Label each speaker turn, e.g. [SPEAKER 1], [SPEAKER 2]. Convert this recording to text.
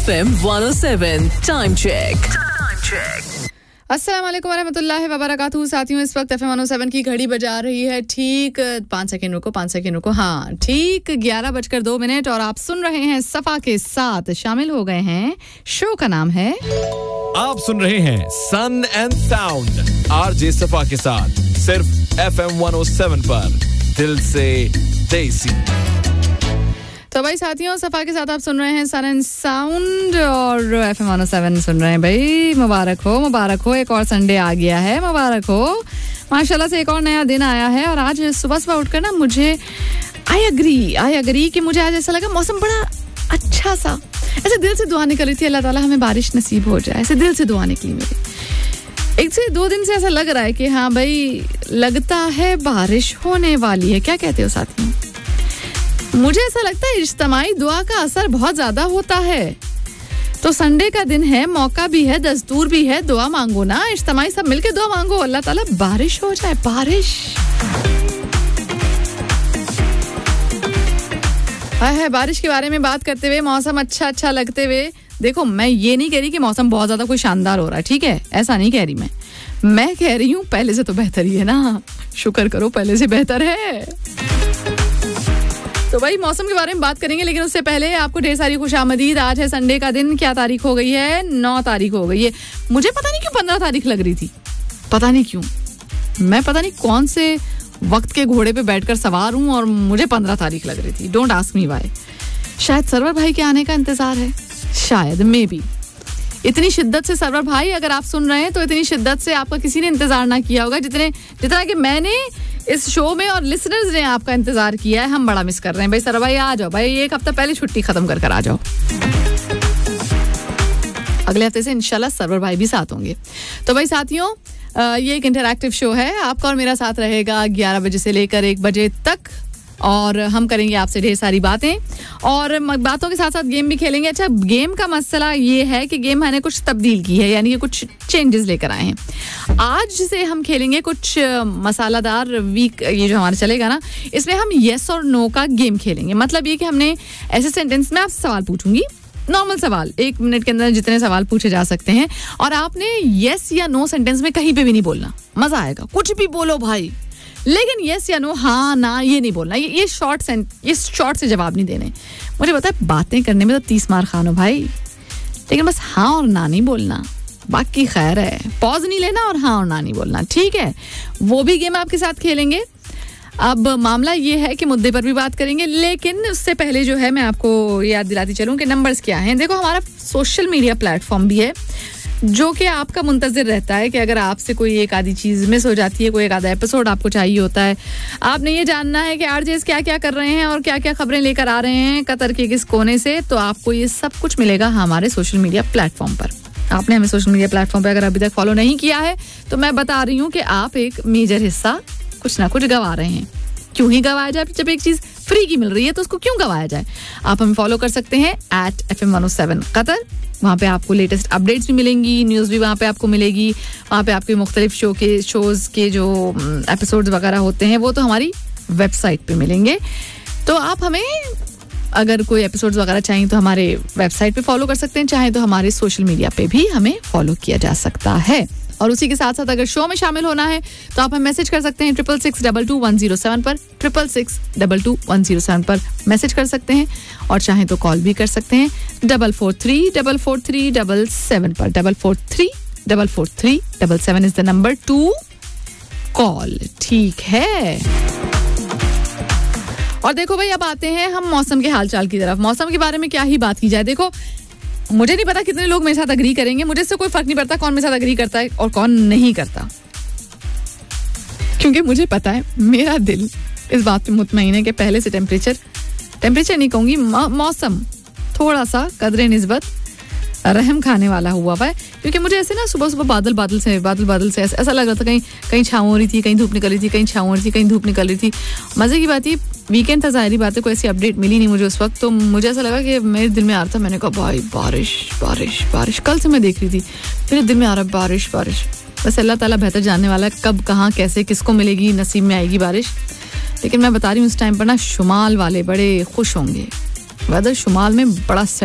[SPEAKER 1] FM 107 time check.
[SPEAKER 2] अस्सलाम वालेकुम वरहमतुल्लाहि वबरकातुहू। साथियों, इस वक्त FM 107 की घड़ी बजा रही है ठीक 5 सेकंड रुको, हाँ ठीक 11:02 और आप सुन रहे हैं सफा के साथ। शामिल हो गए हैं, शो का नाम है,
[SPEAKER 3] आप सुन रहे हैं सन एंड साउंड आरजे सफा के साथ सिर्फ FM 107 पर, दिल से देसी।
[SPEAKER 2] तो भाई साथियों, सफा के साथ आप सुन रहे हैं सन एंड साउंड और FM 107 सुन रहे हैं। भाई मुबारक हो, एक और संडे आ गया है, मुबारक हो माशाल्लाह से, एक और नया दिन आया है। और आज सुबह उठकर ना मुझे आई अग्री कि मुझे आज ऐसा लगा मौसम बड़ा अच्छा सा, ऐसे दिल से दुआ निकल रही थी, अल्लाह ताला हमें बारिश नसीब हो जाए, ऐसे दिल से दुआ निकली मेरी। 1 से 2 दिन से ऐसा लग रहा है कि हाँ भाई लगता है बारिश होने वाली है। क्या कहते हो साथियों? मुझे ऐसा लगता है इज्तिमाई दुआ का असर बहुत ज्यादा होता है। तो संडे का दिन है, मौका भी है, दस्तूर भी है, दुआ मांगो ना, इज्तिमाई सब मिलके दुआ मांगो, अल्लाह ताला बारिश हो जाए, बारिश है। बारिश के बारे में बात करते हुए, मौसम अच्छा लगते हुए, देखो मैं ये नहीं कह रही कि मौसम बहुत ज्यादा कोई शानदार हो रहा है, ठीक है, ऐसा नहीं कह रही मैं कह रही हूँ पहले से तो बेहतर ही है ना, शुक्र करो पहले से बेहतर है। तो भाई मौसम के बारे में बात करेंगे, लेकिन उससे पहले आपको ढेर सारी खुशामदीद। आज है संडे का दिन, क्या तारीख हो गई है? 9 तारीख हो गई है। मुझे पता नहीं क्यों 15 तारीख लग रही थी, पता नहीं क्यों, मैं पता नहीं कौन से वक्त के घोड़े पे बैठकर सवार हूँ और मुझे 15 तारीख लग रही थी। Don't ask me why. शायद सरवर भाई के आने का इंतजार है, शायद, मे बी। इतनी शिद्दत से सरवर भाई अगर आप सुन रहे हैं तो इतनी शिद्दत से आपका किसी ने इंतजार ना किया होगा जितना कि मैंने इस शो में और लिसनर्स ने आपका इंतजार किया है। हम बड़ा मिस कर रहे हैं भाई। सरवर भाई आ जाओ भाई, 1 हफ्ता पहले छुट्टी खत्म कर आ जाओ। अगले हफ्ते से इंशाल्लाह सरवर भाई भी साथ होंगे। तो भाई साथियों, ये एक इंटरैक्टिव शो है, आपका और मेरा साथ रहेगा 11 बजे से लेकर 1 बजे तक, और हम करेंगे आपसे ढेर सारी बातें और बातों के साथ साथ गेम भी खेलेंगे। अच्छा, गेम का मसला ये है कि गेम मैंने कुछ तब्दील की है, यानी कि कुछ चेंजेस लेकर आए हैं। आज से हम खेलेंगे कुछ मसालादार वीक, ये जो हमारा चलेगा ना, इसमें हम येस और नो का गेम खेलेंगे। मतलब ये कि हमने ऐसे सेंटेंस में आपसे सवाल पूछूंगी, नॉर्मल सवाल, 1 मिनट के अंदर जितने सवाल पूछे जा सकते हैं, और आपने येस या नो सेंटेंस में कहीं पे भी नहीं बोलना। मजा आएगा, कुछ भी बोलो भाई, लेकिन यस या नो, हाँ ना, ये नहीं बोलना। ये शॉर्ट से जवाब नहीं देने। मुझे पता है बातें करने में तो 30 मार खानो भाई, लेकिन बस हाँ और ना नहीं बोलना, बाकी खैर है। पॉज नहीं लेना और हाँ और ना नहीं बोलना, ठीक है? वो भी गेम आपके साथ खेलेंगे। अब मामला ये है कि मुद्दे पर भी बात करेंगे, लेकिन उससे पहले जो है मैं आपको याद दिलाती चलूं कि नंबर्स क्या हैं। देखो, हमारा सोशल मीडिया प्लेटफॉर्म भी है जो कि आपका मुंतज़िर रहता है कि अगर आपसे कोई एक आधी चीज़ मिस हो जाती है, कोई एक आधा एपिसोड आपको चाहिए होता है, आपने ये जानना है कि आरजेस क्या क्या कर रहे हैं और क्या क्या खबरें लेकर आ रहे हैं कतर के किस कोने से, तो आपको ये सब कुछ मिलेगा हमारे सोशल मीडिया प्लेटफॉर्म पर। आपने हमें सोशल मीडिया प्लेटफॉर्म पर अगर अभी तक फॉलो नहीं किया है तो मैं बता रही हूँ कि आप एक मेजर हिस्सा कुछ ना कुछ गंवा रहे हैं। क्यों ही गंवाया जाए? जब एक चीज़ फ्री की मिल रही है तो उसको क्यों गंवाया जाए? आप हमें फॉलो कर सकते हैं @FM 107 कतर। वहाँ पे आपको लेटेस्ट अपडेट्स भी मिलेंगी, न्यूज़ भी वहाँ पे आपको मिलेगी। वहाँ पे आपके मुख्तलिफ शोज़ के जो एपिसोड्स वगैरह होते हैं वो तो हमारी वेबसाइट पे मिलेंगे। तो आप हमें अगर कोई एपिसोड्स वगैरह चाहिए तो हमारे वेबसाइट पे फॉलो कर सकते हैं, चाहे तो हमारे सोशल मीडिया पे भी हमें फॉलो किया जा सकता है। और उसी के साथ साथ अगर शो में शामिल होना है तो आप हमें मैसेज कर सकते हैं 66622107 पर, 66622107 पर मैसेज कर सकते हैं, और चाहे तो कॉल भी कर सकते हैं 44344377 पर। 44344377 is the number two call, ठीक है? और देखो भाई, अब आते हैं हम मौसम के हालचाल की तरफ। मौसम के बारे में क्या ही बात की जाए। देखो, मुझे नहीं पता कितने लोग मेरे साथ अग्री करेंगे, मुझे इससे कोई फर्क नहीं पड़ता कौन मेरे साथ अग्री करता है और कौन नहीं करता, क्योंकि मुझे पता है, मेरा दिल इस बात पे मुतमईन है कि पहले से टेम्परेचर नहीं कहूंगी, मौसम थोड़ा सा कदरे निस्बत रहम खाने वाला हुआ है। क्योंकि मुझे ऐसे ना सुबह बादल से ऐसा लग रहा था कहीं छाँव हो रही थी, कहीं धूप निकल रही थी, कहीं छाँव हो रही थी, कहीं धूप निकल रही थी। मजे की बात है, वीकेंड था, जाहिर बात है कोई ऐसी अपडेट मिली नहीं मुझे उस वक्त, तो मुझे ऐसा लगा कि मेरे दिल में आ रहा था, मैंने कहा भाई बारिश कल से मैं देख रही थी, मेरे दिल में आ रहा बारिश। बस अल्लाह ताला बेहतर जानने वाला है कब, कहाँ, कैसे, किसको मिलेगी, नसीब में आएगी बारिश। लेकिन मैं बता रही हूँ, उस टाइम पर ना शुमाल वाले बड़े खुश होंगे। वेदर शुमाल में बड़ा